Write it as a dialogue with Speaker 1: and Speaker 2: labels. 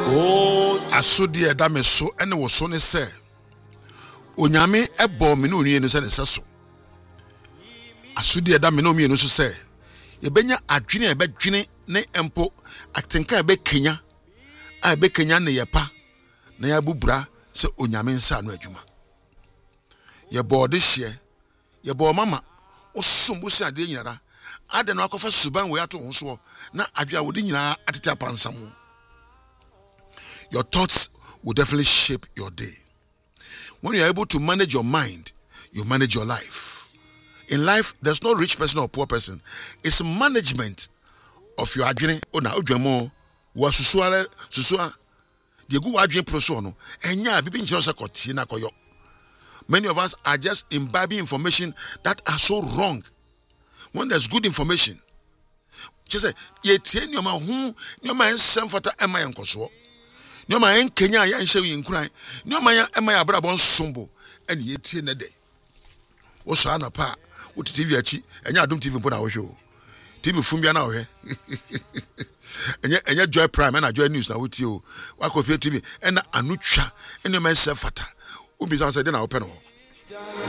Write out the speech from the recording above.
Speaker 1: asodi eda me so ene wo so ne se onyame ebo me no nwie no se ne so asodi eda me no mienu so se ye benya adwene e bedwene ne empo atenka e be kenya a be kenya ne yepa na ya bubura se onyame nsa no adwuma ye bo de hye ye bo mama osumbu se ade nyinara ade no akofa suban we ato ho so na adwa wo de nyina atete apansam. Your thoughts will definitely shape your day. When you are able to manage your mind, you manage your life. In life, there's no rich person or poor person. It's management of your adwene. Ona odwemo wa susua de gu adwene proso no. Enya bibi nche se kotie na koyo. Many of us are just imbibing information that are so wrong. When there's good information, just say ye tie nyoma hu nyoma ensem fata ema yenkoso. Nyoma en Kenya ya nhye yin kuran nyoma ya ema ya brabon sombo ene ye tie ne de wo so anapa wo TV achi enya Adom TV mpo na wo hwe TV fumbia na wo hwe enya Joy Prime na Joy News na wo tie o wa ko TV ena anutwa ene ma se fata wo bi san se de na wo pe no